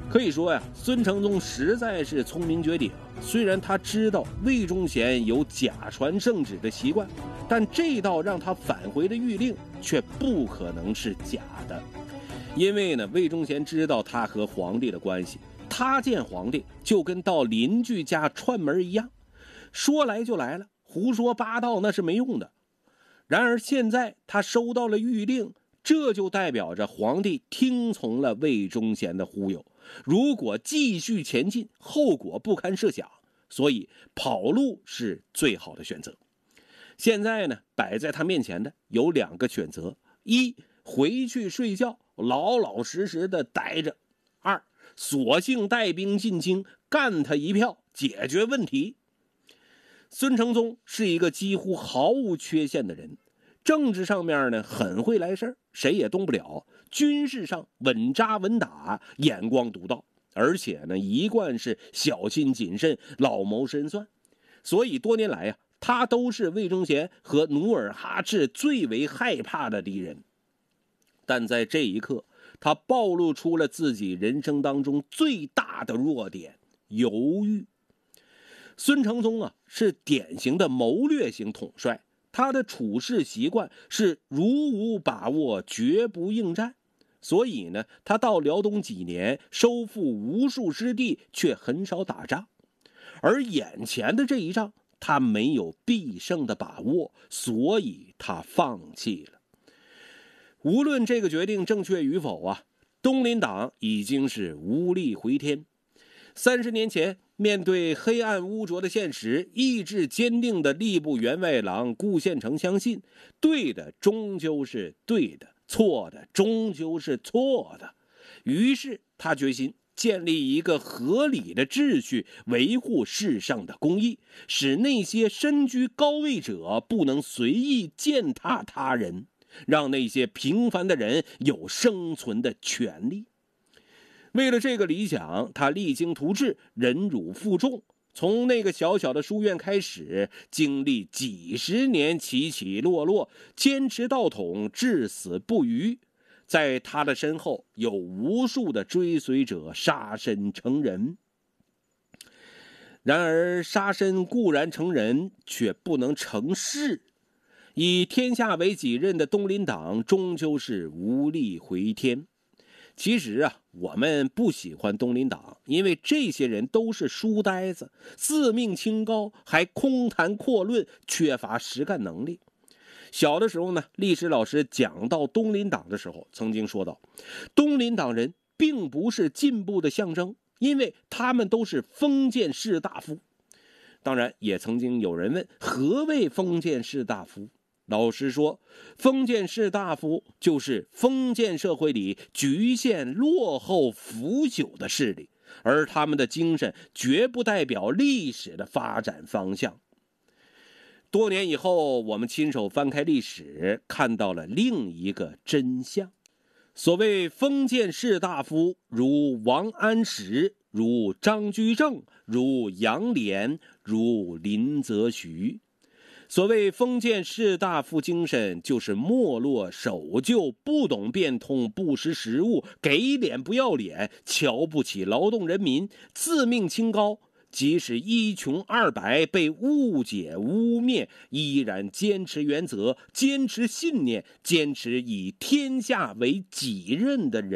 可以说呀，孙承宗实在是聪明绝顶。虽然他知道魏忠贤有假传圣旨的习惯，但这道让他返回的谕令却不可能是假的。因为呢，魏忠贤知道他和皇帝的关系，他见皇帝就跟到邻居家串门一样，说来就来了，胡说八道那是没用的。然而现在他收到了谕令，这就代表着皇帝听从了魏忠贤的忽悠，如果继续前进，后果不堪设想，所以跑路是最好的选择。现在呢，摆在他面前的有2个选择：一，回去睡觉，老老实实的待着；二，索性带兵进京，干他一票，解决问题。孙承宗是一个几乎毫无缺陷的人，政治上面呢很会来事儿，谁也动不了；军事上稳扎稳打，眼光独到，而且呢一贯是小心谨慎，老谋深算。所以多年来呀，他都是魏忠贤和努尔哈赤最为害怕的敌人。但在这一刻，他暴露出了自己人生当中最大的弱点——犹豫。孙承宗啊，是典型的谋略型统帅，他的处事习惯是如无把握，绝不应战。所以呢，他到辽东几年，收复无数失地，却很少打仗。而眼前的这一仗，他没有必胜的把握，所以他放弃了。无论这个决定正确与否啊，东林党已经是无力回天。30年前，面对黑暗污浊的现实，意志坚定的吏部员外郎顾宪成相信，对的终究是对的，错的终究是错的。于是他决心建立一个合理的秩序，维护世上的公义，使那些身居高位者不能随意践踏他人，让那些平凡的人有生存的权利。为了这个理想，他励精图治，忍辱负重，从那个小小的书院开始，经历几十年起起落落，坚持道统，至死不渝。在他的身后，有无数的追随者杀身成仁。然而杀身固然成仁，却不能成事。以天下为己任的东林党终究是无力回天。其实啊，我们不喜欢东林党，因为这些人都是书呆子，自命清高，还空谈阔论，缺乏实干能力。小的时候呢，历史老师讲到东林党的时候，曾经说到，东林党人并不是进步的象征，因为他们都是封建士大夫。当然，也曾经有人问，何谓封建士大夫？老实说，封建士大夫就是封建社会里局限、落后、腐朽的势力，而他们的精神绝不代表历史的发展方向。多年以后，我们亲手翻开历史，看到了另一个真相。所谓封建士大夫，如王安石，如张居正，如杨涟，如林则徐。所谓封建士大夫精神，就是没落、守旧、不懂变通、不识时务、给脸不要脸、瞧不起劳动人民、自命清高，即使一穷二白，被误解污蔑，依然坚持原则，坚持信念，坚持以天下为己任的人。